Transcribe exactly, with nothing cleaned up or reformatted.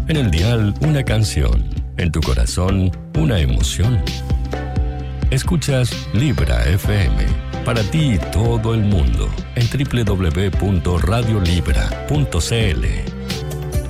En el dial, una canción. En tu corazón, una emoción. Escuchas Libra F M. Para ti y todo el mundo. En doble u doble u doble u punto radio libra punto c l.